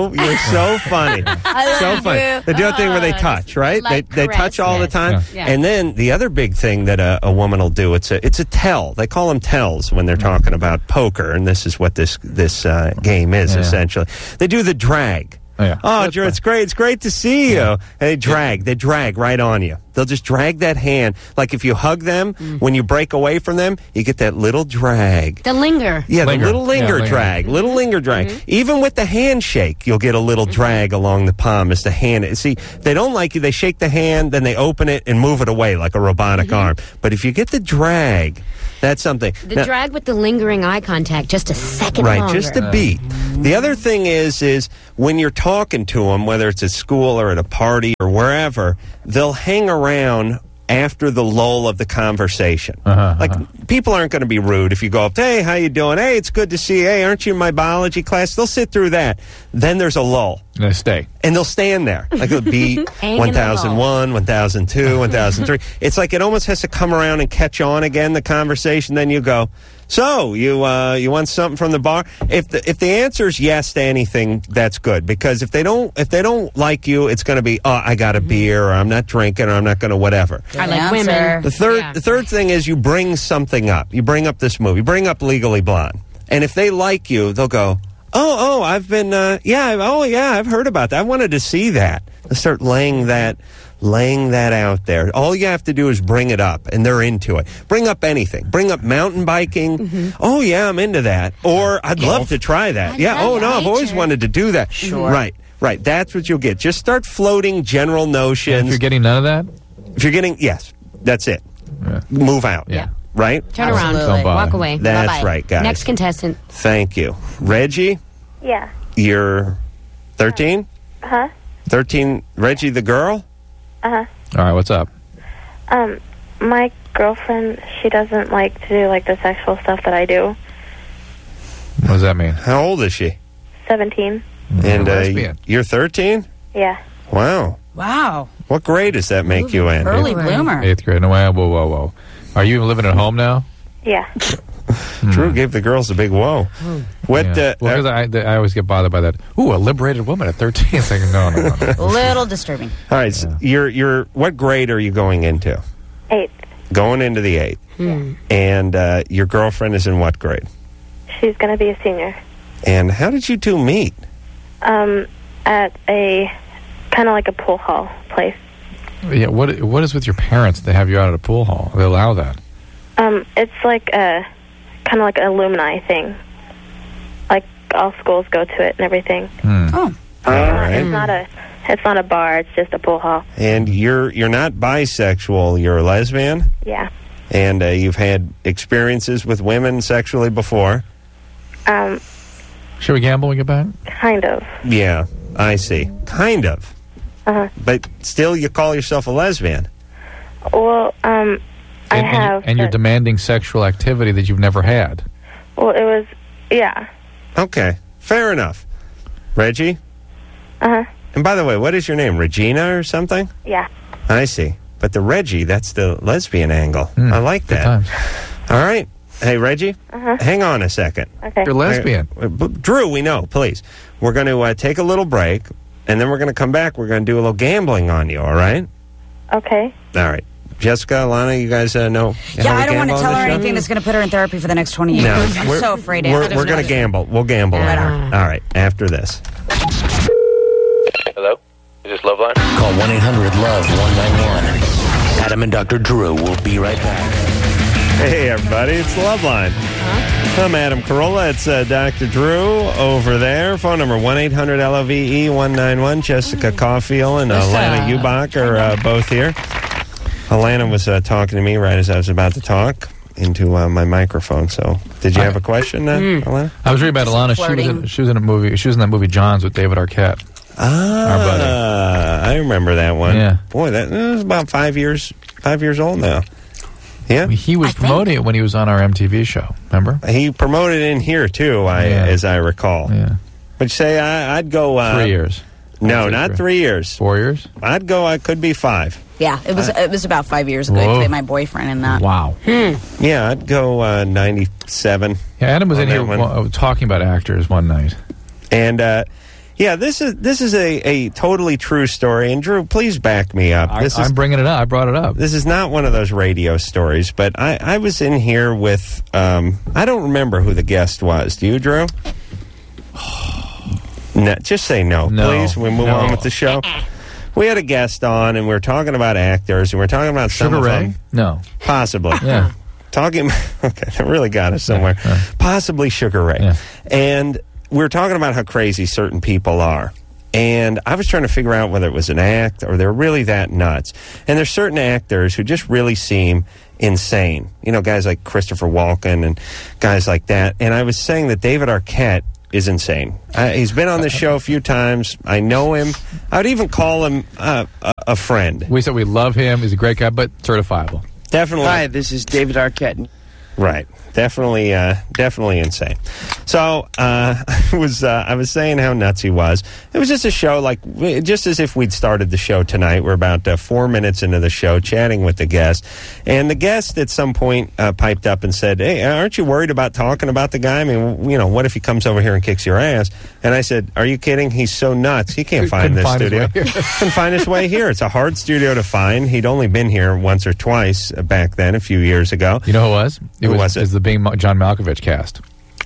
so funny. So funny. They do a thing where they touch, right? They touch all the time. Yeah. And then the other big thing that a woman will do, it's a tell. They call them tells when they're talking about poker, and this is what this game is, essentially. They do the drag. Oh, Drew, it's great. It's great to see you. And they drag right on you. They'll just drag that hand. Like if you hug them, when you break away from them, you get that little drag. The linger. Yeah, Linger. the little linger Yeah, drag. Little linger drag. Even with the handshake, you'll get a little drag along the palm as the hand. See, they don't like you. They shake the hand, then they open it and move it away like a robotic arm. But if you get the drag, that's something. The drag with the lingering eye contact, just a second longer. Right, just a beat. The other thing is when you're talking to them, whether it's at school or at a party or wherever, they'll hang around after the lull of the conversation. People aren't going to be rude if you go up, hey, how you doing? Hey, it's good to see you. Hey, aren't you in my biology class? They'll sit through that. Then there's a lull. And they stay. And they'll stand there. Like it'll be 1001, 1002, 1003. It's like it almost has to come around and catch on again, the conversation. Then you go, so, you want something from the bar? If the answer is yes to anything, that's good. Because if they don't like you, it's going to be, I got a beer, or I'm not drinking, or I'm not going to to I like women. The third thing is you bring something up. You bring up this movie. Bring up Legally Blonde. And if they like you, they'll go, I've been, I've heard about that. I wanted to see that. They'll start laying that out there. All you have to do is bring it up, and they're into it. Bring up anything. Bring up mountain biking. Oh, yeah, I'm into that. Or I'd love to try that. I've always wanted to do that. Sure. Right. That's what you'll get. Just start floating general notions. And if you're getting none of that? If you're getting, yes, that's it. Yeah. Move out. Yeah. Right? Turn around. Don't bother. Walk away. That's Bye-bye. right, guys. Next contestant. Thank you. Reggie, Yeah. you're 13? Uh-huh. 13, Reggie the girl? Uh-huh. All right, what's up? My girlfriend, she doesn't like to do, like, the sexual stuff that I do. What does that mean? How old is she? 17. And lesbian. you're 13? Yeah. Wow. Wow. What grade does that make you in? Early bloomer. 8th grade. No, whoa. Are you even living at home now? Yeah. Drew gave the girls a big whoa. What? Yeah. Well, because I always get bothered by that. Ooh, a liberated woman at 13. It's like, no. Little disturbing. All right, so you're what grade are you going into? 8th. Going into the 8th. And your girlfriend is in what grade? She's going to be a senior. And how did you two meet? At a kind of like a pool hall place. Yeah, what is with your parents? They have you out at a pool hall. They allow that. It's like a kind of like an alumni thing. Like all schools go to it and everything. Oh. All right. It's not a bar. It's just a pool hall. And you're not bisexual. You're a lesbian. Yeah. And you've had experiences with women sexually before. Should we gamble when we get back? Kind of. Yeah, I see. Kind of. Uh-huh. But still, you call yourself a lesbian. Well, I have. And you're demanding sexual activity that you've never had. Well, it was, yeah. Okay, fair enough. Reggie? Uh-huh. And by the way, what is your name? Regina or something? Yeah. I see. But the Reggie, that's the lesbian angle. I like that. Times. All right. Hey, Reggie, hang on a second. Okay. You're lesbian. Drew, we know, please. We're going to take a little break, and then we're going to come back. We're going to do a little gambling on you, all right? Okay. All right. Jessica, Alana, you guys know? Yeah, I don't want to tell her anything that's going to put her in therapy for the next 20 years. No, I'm so afraid to We're going to gamble. We'll gamble on her. All right, after this. Hello? Is this Loveline? Call 1-800-LOVE-191. Adam and Dr. Drew will be right back. Hey, everybody, it's Loveline. I'm Adam Carolla. It's Dr. Drew over there. Phone number 1-800-LOVE-191. Jessica Caulfield and Alana Ubach are both here. Alana was talking to me right as I was about to talk. my microphone. So, did you have a question, Alana? I was reading about Alana. She was in a movie. She was in that movie Johns with David Arquette. I remember that one. Yeah. Boy, that was about 5 years old now. Yeah. He was promoting it when he was on our MTV show. Remember? He promoted it in here too, as I recall. Yeah. But say I'd go 3 years. No, not 3 years. 4 years? I'd go. I could be 5. Yeah, it was about 5 years ago. I played my boyfriend in that. Wow. Yeah, I'd go 97. Yeah, Adam was in here talking about actors one night. And this is a totally true story. And Drew, please back me up. I'm bringing it up. I brought it up. This is not one of those radio stories, but I was in here with I don't remember who the guest was. Do you, Drew? No, just say no, please. We move on with the show. We had a guest on, and we were talking about actors, and we were talking about some Sugar of Ray? them. No. Possibly. Yeah. Okay, that really got us somewhere. Possibly Sugar Ray. Yeah. And we were talking about how crazy certain people are. And I was trying to figure out whether it was an act or they're really that nuts. And there's certain actors who just really seem insane. You know, guys like Christopher Walken and guys like that. And I was saying that David Arquette is insane. He's been on this show a few times. I know him. I would even call him a friend. We said we love him. He's a great guy, but certifiable. Definitely. Hi, this is David Arquette. Right. Definitely insane. So I was saying how nuts he was. It was just a show, just as if we'd started the show tonight. We're about 4 minutes into the show, chatting with the guest, and the guest at some point piped up and said, "Hey, aren't you worried about talking about the guy? I mean, you know, what if he comes over here and kicks your ass?" And I said, "Are you kidding? He's so nuts. He can't find this studio. Couldn't find his way here. It's a hard studio to find. He'd only been here once or twice back then, a few years ago. You know who it was? Who was it? It was the Bing John Malkovich cast.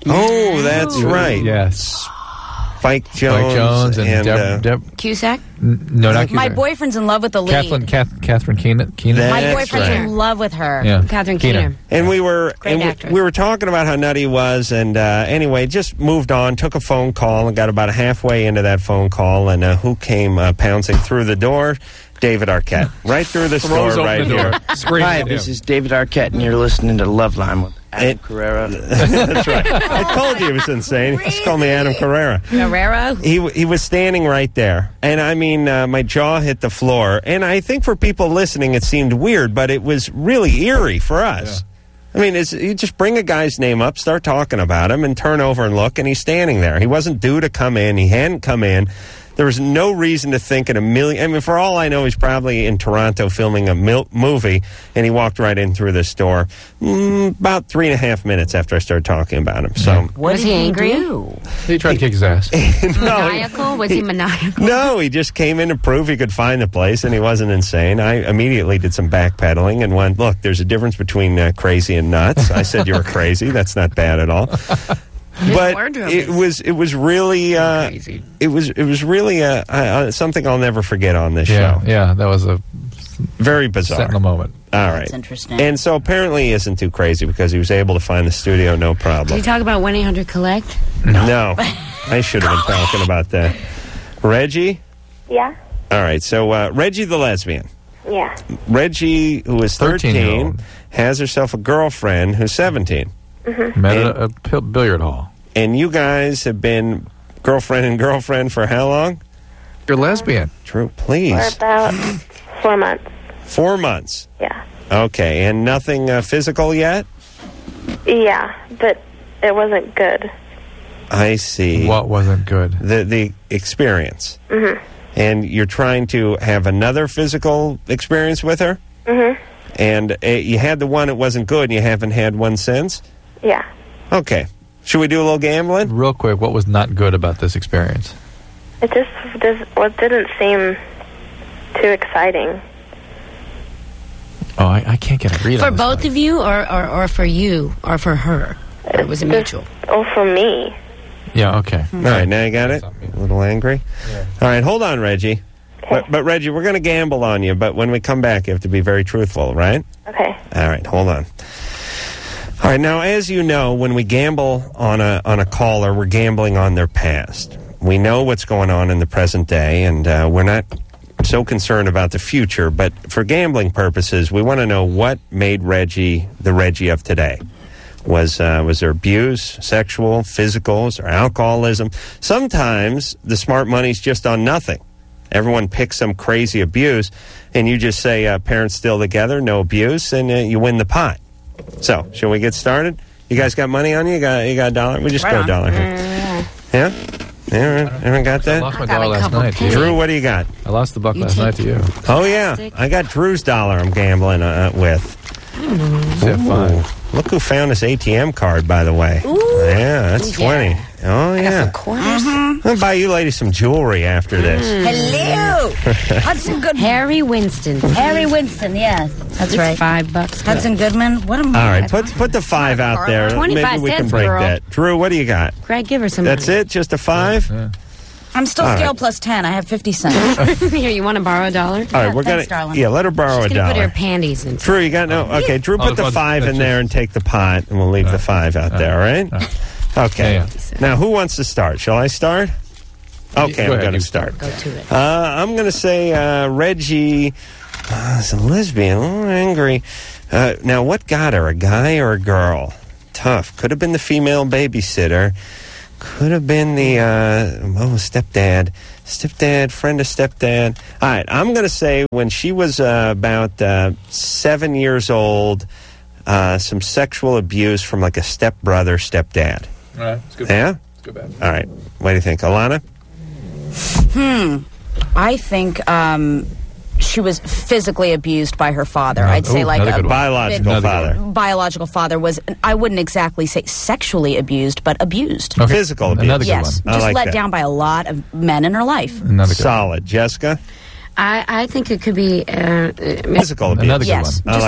Oh, that's right. Yes. Spike Jones and Deb Cusack? No, not Cusack. My boyfriend's in love with the lead. Catherine Keenan. My boyfriend's in love with her. Yeah. Catherine Keenan. And we were actress. we were talking about how nutty he was, and anyway, just moved on, took a phone call, and got about halfway into that phone call, and who came pouncing through the door? David Arquette. Right through the store, right here. Hi, this is David Arquette, and you're listening to Loveline with Adam Carrera. That's right. I told you he was insane. Just call me Adam Carrera. Carrera? He was standing right there. And I mean, my jaw hit the floor. And I think for people listening, it seemed weird, but it was really eerie for us. Yeah. I mean, you just bring a guy's name up, start talking about him, and turn over and look, and he's standing there. He wasn't due to come in. He hadn't come in. There was no reason to think in a million... I mean, for all I know, he's probably in Toronto filming a movie, and he walked right in through the store about 3.5 minutes after I started talking about him. So, Was he angry? He tried to kick his ass. Maniacal? Was he maniacal? No, he just came in to prove he could find the place, and he wasn't insane. I immediately did some backpedaling and went, look, there's a difference between crazy and nuts. I said you were crazy. That's not bad at all. But it was really it was really something I'll never forget on this show. Yeah, that was a very bizarre sentinel moment. All right, that's interesting. And so apparently he isn't too crazy because he was able to find the studio no problem. Did you talk about 1-800-COLLECT? No, I should have been talking about that. Reggie? Yeah. All right, so Reggie the lesbian. Yeah. Reggie, who is 13, has herself a girlfriend who's 17. Mm-hmm. Met at a billiard hall. And you guys have been girlfriend and girlfriend for how long? You're lesbian. Drew, please. For about 4 months. 4 months? Yeah. Okay, and nothing physical yet? Yeah, but it wasn't good. I see. What wasn't good? The experience. Mm-hmm. And you're trying to have another physical experience with her? Mm-hmm. And you had the one that wasn't good, and you haven't had one since? Yeah. Okay. Should we do a little gambling? Real quick, what was not good about this experience? It just didn't seem too exciting. Oh, I can't get a read For on this both of you, or for you, or for her? Or was it mutual? Oh, for me. Yeah, okay. All right, now you got it? A little angry? Yeah. All right, hold on, Reggie. Okay. But Reggie, we're going to gamble on you, but when we come back, you have to be very truthful, right? Okay. All right, hold on. All right, now, as you know, when we gamble on a caller, we're gambling on their past. We know what's going on in the present day, and we're not so concerned about the future, but for gambling purposes, we want to know what made Reggie the Reggie of today. Was there abuse, sexual, physical, is there alcoholism? Sometimes the smart money's just on nothing. Everyone picks some crazy abuse, and you just say, parents still together, no abuse, and you win the pot. So, shall we get started? You guys got money on you? You got $1? We just go $1 here. Yeah? Everyone got that? I lost my dollar last night to you. Drew, what do you got? I lost the buck last night to you. Oh, yeah. I got Drew's dollar I'm gambling with. Look who found this ATM card, by the way. Ooh. Yeah, that's 20. Oh, yeah. I'm going to buy you ladies some jewelry after this. Hello. Hudson Goodman. Harry Winston. Harry Winston, yeah. That's right. $5. Hudson Goodman. What am All I? right, put the 5 out there. 25 Maybe we can cents, break girl. that. Drew, what do you got? Greg, give her some That's money. it? Just a 5? Yeah. I'm still All scale right. plus 10. I have 50 cents. Here, you want to borrow $1? All right, we're thanks, going darling. to... Yeah, let her borrow She's a going to put her dollar. panties in. Drew, you got no... Okay, Drew, put the 5 in there and take the pot, and we'll leave the 5 out there, all right? Okay. Yeah. Now, who wants to start? Shall I start? Okay, Go I'm ahead, going to you start. Go to it. I'm going to say Reggie is a lesbian, a little angry. Now, what got her, a guy or a girl? Tough. Could have been the female babysitter. Could have been the stepdad. Stepdad, friend of stepdad. All right, I'm going to say when she was about 7 years old, some sexual abuse from like a stepbrother, stepdad. All right, it's good. Yeah? It's good bad. All right. What do you think, Alana? I think she was physically abused by her father. I'd say like another a good one. Biological Another father. good biological father was, I wouldn't exactly say sexually abused, but abused. Okay. Physical abuse. Another good Yes, one. I just like let that. down by a lot of men in her life. Another good one. Solid. Jessica? I think it could be... Physical abuse. Another good Yes, one. I just